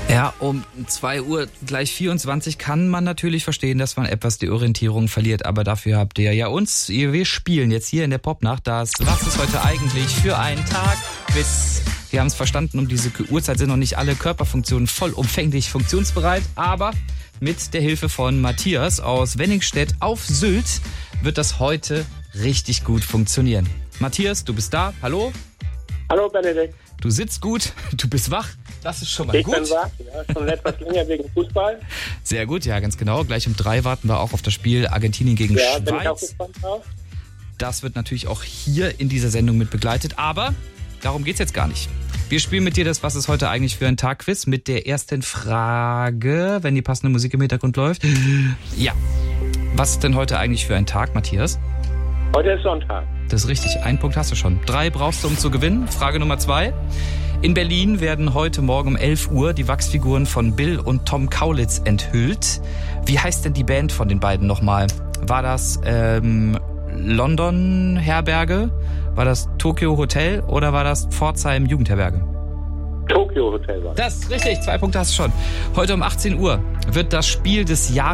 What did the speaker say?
Ja, um 2 Uhr gleich 24 kann man natürlich verstehen, dass man etwas die Orientierung verliert. Aber dafür habt ihr ja uns. Wir spielen jetzt hier in der Popnacht das Was ist heute eigentlich für ein Tag? Quiz. Wir haben es verstanden, um diese Uhrzeit sind noch nicht alle Körperfunktionen vollumfänglich funktionsbereit. Aber mit der Hilfe von Matthias aus Wenningstedt auf Sylt wird das heute richtig gut funktionieren. Matthias, du bist da. Hallo? Hallo Benedikt. Du sitzt gut, du bist wach. Das ist schon mal gut. Ich bin wach, ja, schon etwas länger wegen Fußball. Sehr gut, ja, ganz genau. Gleich um 3 warten wir auch auf das Spiel Argentinien gegen Schweiz. Bin ich auch gespannt drauf. Das wird natürlich auch hier in dieser Sendung mit begleitet, aber darum geht's jetzt gar nicht. Wir spielen mit dir das Was ist heute eigentlich für ein Tag-Quiz mit der ersten Frage, wenn die passende Musik im Hintergrund läuft. Ja, was ist denn heute eigentlich für ein Tag, Matthias? Heute ist Sonntag. Das ist richtig, 1 Punkt hast du schon. 3 brauchst du, um zu gewinnen. Frage Nummer 2. In Berlin werden heute Morgen um 11 Uhr die Wachsfiguren von Bill und Tom Kaulitz enthüllt. Wie heißt denn die Band von den beiden nochmal? War das London Herberge? War das Tokyo Hotel oder war das Pforzheim Jugendherberge? Tokyo Hotel war das. Das ist richtig, 2 Punkte hast du schon. Heute um 18 Uhr wird das Spiel des Jahres